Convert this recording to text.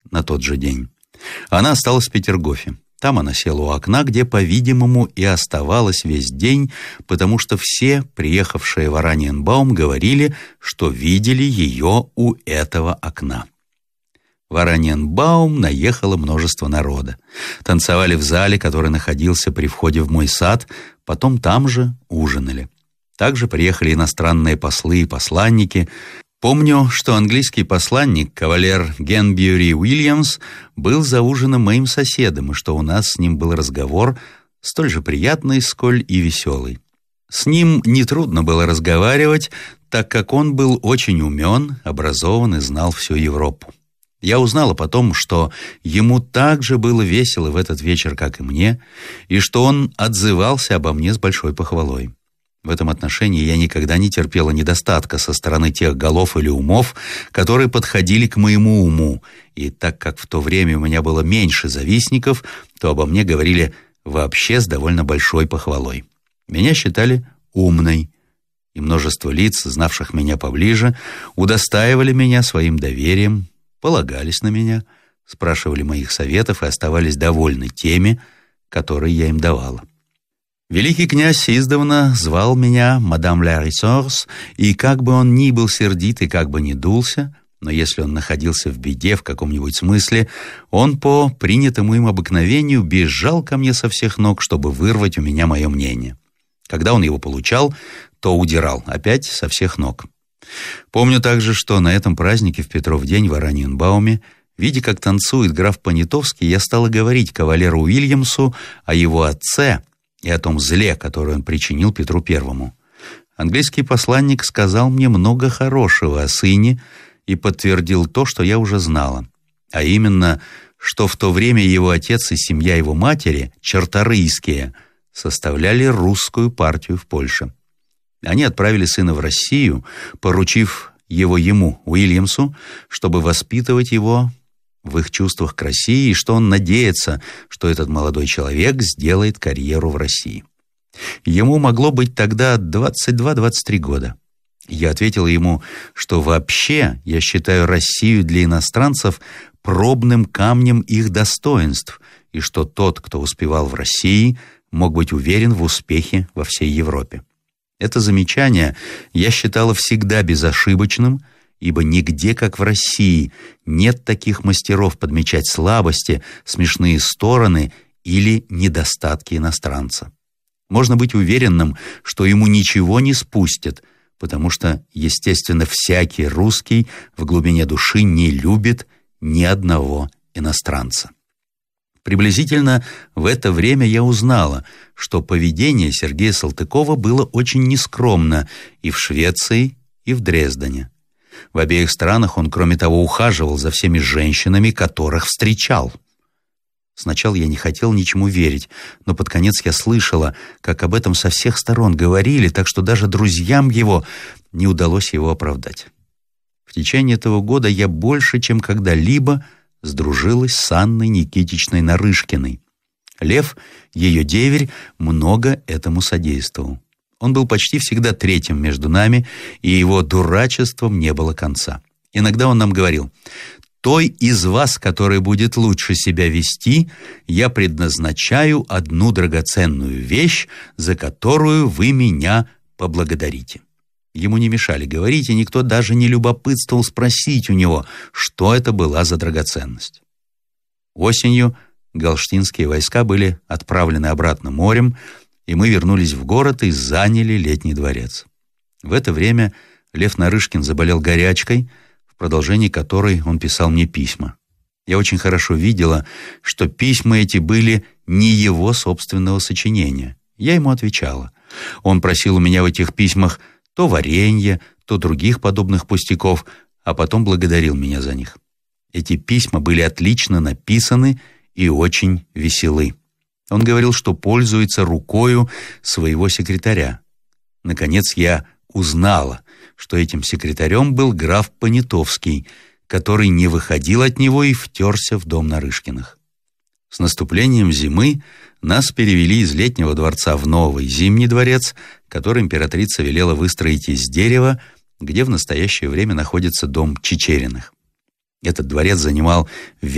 на тот же день. Она осталась в Петергофе. Там она села у окна, где, по-видимому, и оставалась весь день, потому что все, приехавшие в Ораниенбаум, говорили, что видели ее у этого окна. В Ораниенбаум наехало множество народа. Танцевали в зале, который находился при входе в мой сад, потом там же ужинали. Также приехали иностранные послы и посланники. Помню, что английский посланник, кавалер Генбьюри Уильямс, был за ужином моим соседом, и что у нас с ним был разговор столь же приятный, сколь и веселый. С ним нетрудно было разговаривать, так как он был очень умен, образован и знал всю Европу. Я узнала потом, что ему так же было весело в этот вечер, как и мне, и что он отзывался обо мне с большой похвалой. В этом отношении я никогда не терпела недостатка со стороны тех голов или умов, которые подходили к моему уму, и так как в то время у меня было меньше завистников, то обо мне говорили вообще с довольно большой похвалой. Меня считали умной, и множество лиц, знавших меня поближе, удостаивали меня своим доверием, полагались на меня, спрашивали моих советов и оставались довольны теми, которые я им давала. Великий князь издавна звал меня мадам ля ресорс, и как бы он ни был сердит и как бы ни дулся, но если он находился в беде в каком-нибудь смысле, он по принятому им обыкновению бежал ко мне со всех ног, чтобы вырвать у меня мое мнение. Когда он его получал, то удирал опять со всех ног. Помню также, что на этом празднике в Петров день в Ораниенбауме, видя, как танцует граф Понятовский, я стала говорить кавалеру Уильямсу о его отце и о том зле, которое он причинил Петру Первому. Английский посланник сказал мне много хорошего о сыне и подтвердил то, что я уже знала, а именно, что в то время его отец и семья его матери, Чарторийские, составляли русскую партию в Польше. Они отправили сына в Россию, поручив его ему, Уильямсу, чтобы воспитывать его в их чувствах к России, и что он надеется, что этот молодой человек сделает карьеру в России. Ему могло быть тогда 22-23 года. Я ответила ему, что вообще я считаю Россию для иностранцев пробным камнем их достоинств, и что тот, кто успевал в России, мог быть уверен в успехе во всей Европе. Это замечание я считала всегда безошибочным, ибо нигде, как в России, нет таких мастеров подмечать слабости, смешные стороны или недостатки иностранца. Можно быть уверенным, что ему ничего не спустят, потому что, естественно, всякий русский в глубине души не любит ни одного иностранца. Приблизительно в это время я узнала, что поведение Сергея Салтыкова было очень нескромно и в Швеции, и в Дрездене. В обеих странах он, кроме того, ухаживал за всеми женщинами, которых встречал. Сначала я не хотел ничему верить, но под конец я слышала, как об этом со всех сторон говорили, так что даже друзьям его не удалось его оправдать. В течение этого года я больше, чем когда-либо, сдружилась с Анной Никитичной Нарышкиной. Лев, ее деверь, много этому содействовал. Он был почти всегда третьим между нами, и его дурачеством не было конца. Иногда он нам говорил: «Той из вас, которая будет лучше себя вести, я предназначаю одну драгоценную вещь, за которую вы меня поблагодарите». Ему не мешали говорить, и никто даже не любопытствовал спросить у него, что это была за драгоценность. Осенью галштинские войска были отправлены обратно морем, и мы вернулись в город и заняли Летний дворец. В это время Лев Нарышкин заболел горячкой, в продолжении которой он писал мне письма. Я очень хорошо видела, что письма эти были не его собственного сочинения. Я ему отвечала. Он просил у меня в этих письмах то варенье, то других подобных пустяков, а потом благодарил меня за них. Эти письма были отлично написаны и очень веселы. Он говорил, что пользуется рукою своего секретаря. Наконец я узнала, что этим секретарем был граф Понятовский, который не выходил от него и втерся в дом Нарышкиных. С наступлением зимы нас перевели из Летнего дворца в новый Зимний дворец, который императрица велела выстроить из дерева, где в настоящее время находится дом Чичериных. Этот дворец занимал